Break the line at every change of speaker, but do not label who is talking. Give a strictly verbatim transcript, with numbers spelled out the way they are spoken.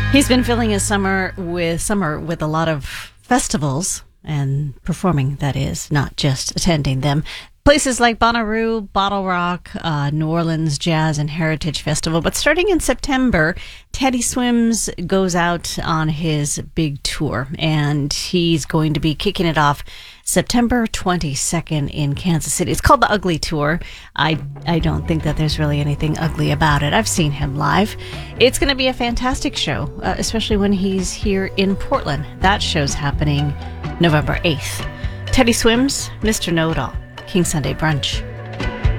He's been filling his summer with summer with a lot of festivals and performing, that is, not just attending them. Places like Bonnaroo, Bottle Rock, uh, New Orleans Jazz and Heritage Festival. But starting in September, Teddy Swims goes out on his big tour, and he's going to be kicking it off September twenty-second in Kansas City. It's called the Ugly Tour. I, I don't think that there's really anything ugly about it. I've seen him live. It's going to be a fantastic show, uh, especially when he's here in Portland. That show's happening November eighth. Teddy Swims, Mister Know-It-All. King Sunday Brunch.